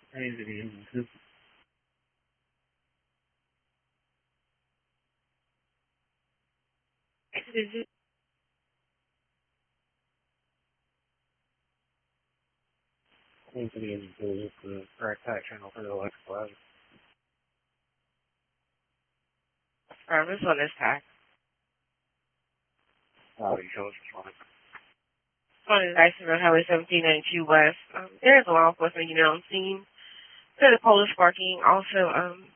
Crazy. Crazy is the correct channel for the electrical hazard. This one is tax. You show us this one. This one is Dyson Road, Highway 1792 West. There is a law enforcement unit on scene. There's a police parking. Also,